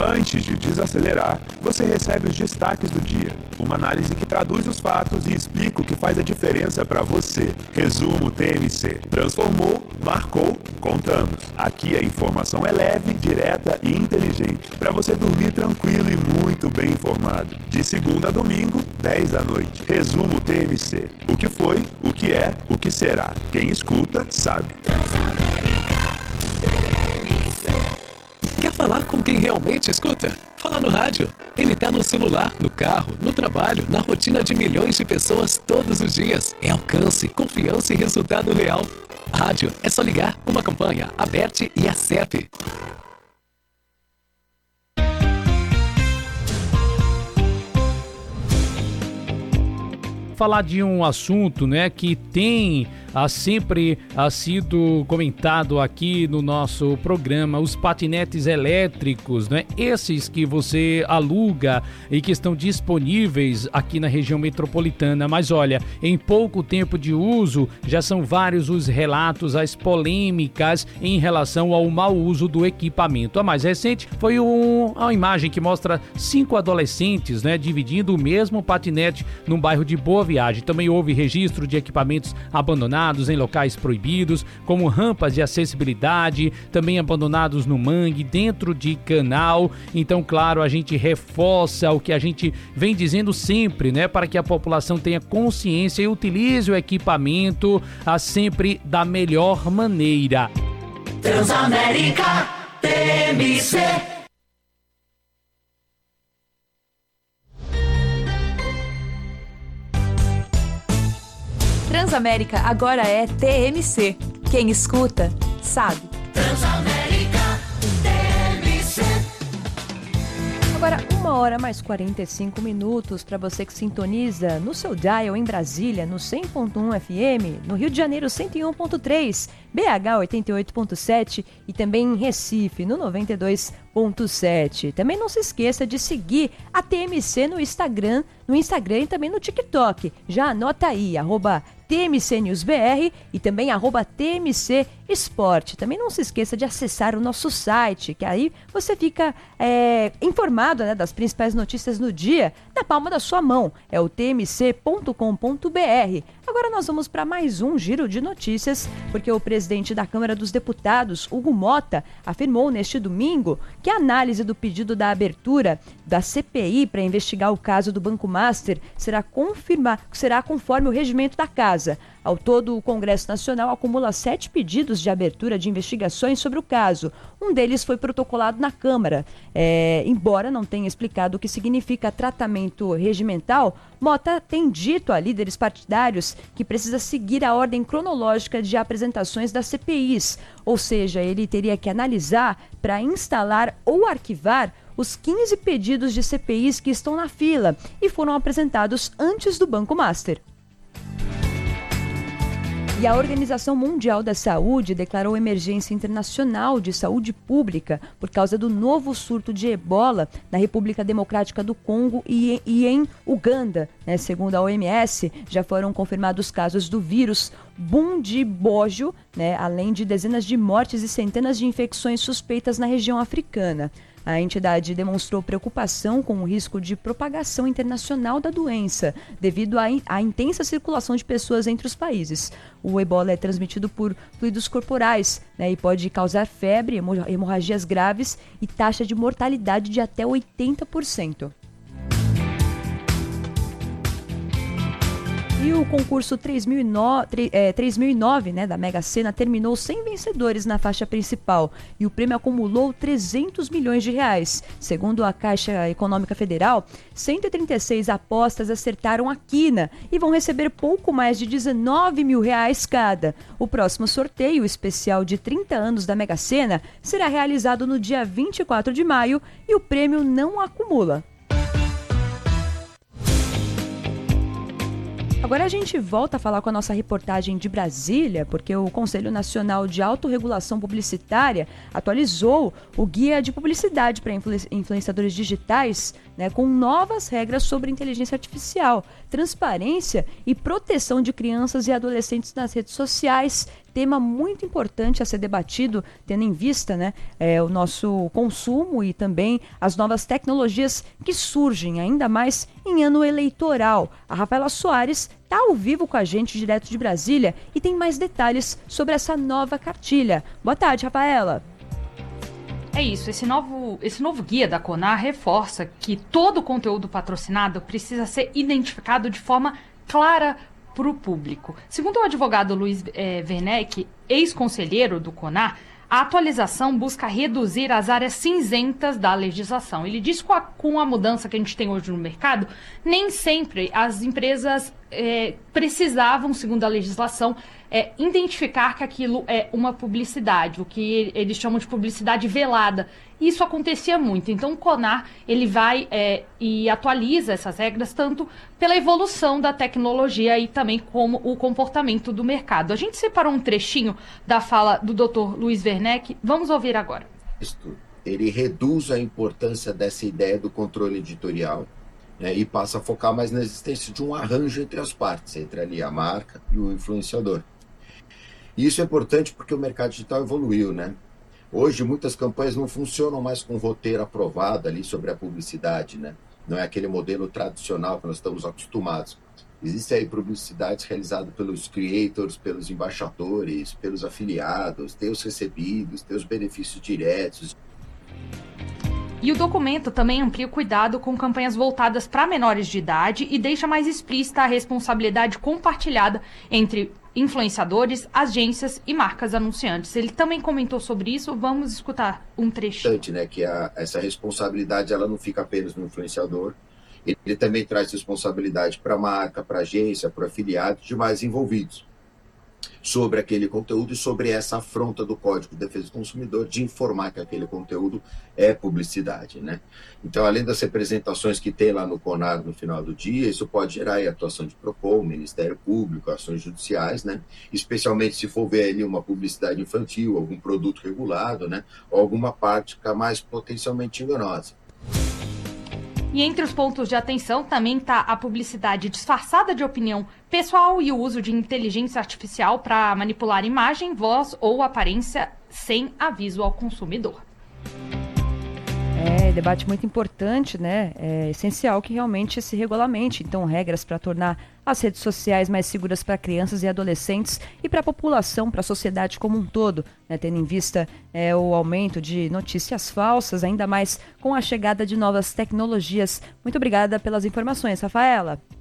Antes de desacelerar, você recebe os destaques do dia. Uma análise que traduz os fatos e explica o que faz a diferença para você. Resumo TMC. Transformou, marcou, contamos. Aqui a informação é leve, direta e inteligente, para você dormir tranquilo e muito bem informado. De segunda a domingo, 10 da noite. Resumo TMC. O que foi, o que é, o que será. Quem escuta, sabe. Quer falar com quem realmente escuta? Fala no rádio. Ele tá no celular, no carro, no trabalho, na rotina de milhões de pessoas todos os dias. É alcance, confiança e resultado real. Rádio, é só ligar uma campanha, aperte e acerte. Falar de um assunto, né, que tem sempre sido comentado aqui no nosso programa, os patinetes elétricos, né? Esses que você aluga e que estão disponíveis aqui na região metropolitana. Mas olha, em pouco tempo de uso, já são vários os relatos, as polêmicas em relação ao mau uso do equipamento. A mais recente foi uma imagem que mostra 5 adolescentes, né, dividindo o mesmo patinete num bairro de Boa Viagem. Também houve registro de equipamentos abandonados em locais proibidos, como rampas de acessibilidade, também abandonados no mangue, dentro de canal. Então, claro, a gente reforça o que a gente vem dizendo sempre, né, para que a população tenha consciência e utilize o equipamento sempre da melhor maneira. Transamérica TMC. Transamérica agora é TMC. Quem escuta, sabe. Transamérica TMC. Agora, 1h mais 45 para você que sintoniza no seu dial em Brasília, no 100.1 FM, no Rio de Janeiro, 101.3, BH 88.7 e também em Recife, no 92.7. Também não se esqueça de seguir a TMC no Instagram e também no TikTok. Já anota aí, @TMCNewsBR e também @TMC Esporte. Também não se esqueça de acessar o nosso site, que aí você fica informado, né, das principais notícias no dia, na palma da sua mão. É o tmc.com.br. Agora nós vamos para mais um giro de notícias, porque o presidente da Câmara dos Deputados, Hugo Mota, afirmou neste domingo que a análise do pedido da abertura da CPI para investigar o caso do Banco Master será conforme o regimento da casa. Ao todo, o Congresso Nacional acumula 7 pedidos de abertura de investigações sobre o caso. Um deles foi protocolado na Câmara. Embora não tenha explicado o que significa tratamento regimental, Mota tem dito a líderes partidários que precisa seguir a ordem cronológica de apresentações das CPIs, ou seja, ele teria que analisar para instalar ou arquivar os 15 pedidos de CPIs que estão na fila e foram apresentados antes do Banco Master. E a Organização Mundial da Saúde declarou emergência internacional de saúde pública por causa do novo surto de ebola na República Democrática do Congo e em Uganda. Segundo a OMS, já foram confirmados casos do vírus Bundibugyo, além de dezenas de mortes e centenas de infecções suspeitas na região africana. A entidade demonstrou preocupação com o risco de propagação internacional da doença, devido à intensa circulação de pessoas entre os países. O ebola é transmitido por fluidos corporais, e pode causar febre, hemorragias graves e taxa de mortalidade de até 80%. E o concurso 3009 da Mega Sena terminou sem vencedores na faixa principal e o prêmio acumulou 300 milhões de reais. Segundo a Caixa Econômica Federal, 136 apostas acertaram a quina e vão receber pouco mais de 19 mil reais cada. O próximo sorteio especial de 30 anos da Mega Sena será realizado no dia 24 de maio e o prêmio não acumula. Agora a gente volta a falar com a nossa reportagem de Brasília, porque o Conselho Nacional de Autorregulação Publicitária atualizou o guia de publicidade para influenciadores digitais, com novas regras sobre inteligência artificial, transparência e proteção de crianças e adolescentes nas redes sociais, tema muito importante a ser debatido, tendo em vista, né, o nosso consumo e também as novas tecnologias que surgem, ainda mais em ano eleitoral. A Rafaela Soares está ao vivo com a gente, direto de Brasília, e tem mais detalhes sobre essa nova cartilha. Boa tarde, Rafaela. É isso, esse novo guia da CONAR reforça que todo o conteúdo patrocinado precisa ser identificado de forma clara para o público. Segundo o advogado Luiz Werneck, ex-conselheiro do CONAR, a atualização busca reduzir as áreas cinzentas da legislação. Ele diz que com a mudança que a gente tem hoje no mercado, nem sempre as empresas precisavam, segundo a legislação, identificar que aquilo é uma publicidade, o que eles chamam de publicidade velada. Isso acontecia muito. Então, o CONAR ele vai e atualiza essas regras tanto pela evolução da tecnologia e também como o comportamento do mercado. A gente separou um trechinho da fala do Dr. Luiz Werneck. Vamos ouvir agora. Ele reduz a importância dessa ideia do controle editorial, né, e passa a focar mais na existência de um arranjo entre as partes, entre ali a marca e o influenciador. E isso é importante porque o mercado digital evoluiu, né? Hoje, muitas campanhas não funcionam mais com roteiro aprovado ali sobre a publicidade, né? Não é aquele modelo tradicional que nós estamos acostumados. Existem aí publicidades realizadas pelos creators, pelos embaixadores, pelos afiliados, tem os recebidos, tem os benefícios diretos. E o documento também amplia o cuidado com campanhas voltadas para menores de idade e deixa mais explícita a responsabilidade compartilhada entre influenciadores, agências e marcas anunciantes. Ele também comentou sobre isso, vamos escutar um trechinho. Né, que essa responsabilidade ela não fica apenas no influenciador, ele também traz responsabilidade para a marca, para a agência, para o afiliado, demais envolvidos, sobre aquele conteúdo e sobre essa afronta do Código de Defesa do Consumidor de informar que aquele conteúdo é publicidade, né? Então, além das representações que tem lá no CONAR no final do dia, isso pode gerar aí atuação de PROCON, Ministério Público, ações judiciais, né? Especialmente se for ver ali uma publicidade infantil, algum produto regulado, né? Ou alguma prática mais potencialmente enganosa. E entre os pontos de atenção também está a publicidade disfarçada de opinião pessoal e o uso de inteligência artificial para manipular imagem, voz ou aparência sem aviso ao consumidor. Debate muito importante, né? É essencial que realmente se regulamente, então, regras para tornar as redes sociais mais seguras para crianças e adolescentes e para a população, para a sociedade como um todo, né? Tendo em vista o aumento de notícias falsas, ainda mais com a chegada de novas tecnologias. Muito obrigada pelas informações, Rafaela.